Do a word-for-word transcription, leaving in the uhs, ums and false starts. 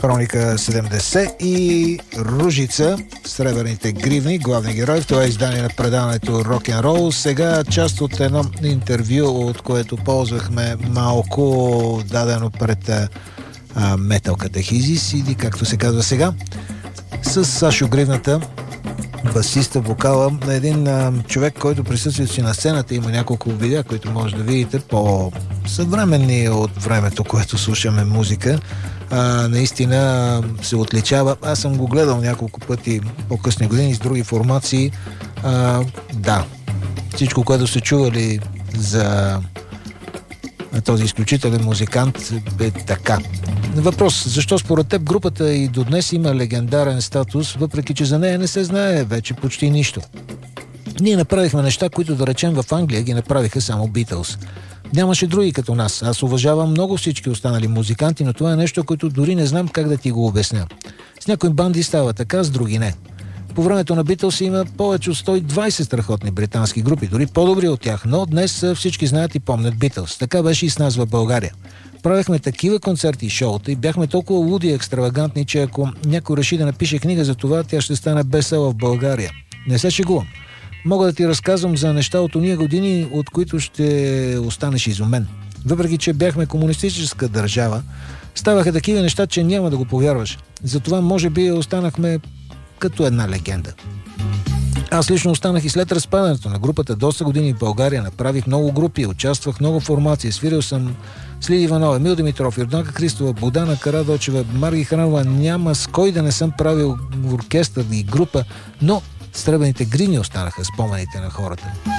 Хроника седемдесет и Ружица, Сребърните гривни, главни герои в това издание на предаването Рок-н-рол. Сега част от едно интервю, от което ползвахме малко, дадено пред Метал Катехизис, или както се казва сега, с Сашо Гривната, басиста, вокала на един а, човек, който присъствието си на сцената. Има няколко видеа, които може да видите, по-съвременни от времето, което слушаме музика. А, наистина се отличава. Аз съм го гледал няколко пъти по-късни години с други формации. А, да, всичко, което сте чували за този изключителен музикант, е така. Въпрос: защо според теб групата и до днес има легендарен статус, въпреки че за нея не се знае вече почти нищо? Ние направихме неща, които, да речем, в Англия ги направиха само Beatles. Нямаше други като нас. Аз уважавам много всички останали музиканти, но това е нещо, което дори не знам как да ти го обясня. С някои банди става така, с други не. По времето на Beatles има повече от сто и двайсет страхотни британски групи, дори по-добри от тях, но днес всички знаят и помнят Beatles. Така беше и с нас в България. Правихме такива концерти и шоута и бяхме толкова луди и екстравагантни, че ако някой реши да напише книга за това, тя ще стане бестселър в България. Не се шегувам. Мога да ти разказвам за неща от ония години, от които ще останеш изумен. Въпреки че бяхме комунистическа държава, ставаха такива неща, че няма да го повярваш. Затова може би останахме като една легенда. Аз лично останах и след разпадането на групата. Доста години в България направих много групи, участвах в много формации. Свирил съм с Лиди Иванова, Емил Димитров, Йорданка Христова, Богдана Карадочева, Марги Хранова. Няма с кой да не съм правил оркестър и група, но Сребърните гривни останаха спомените на хората.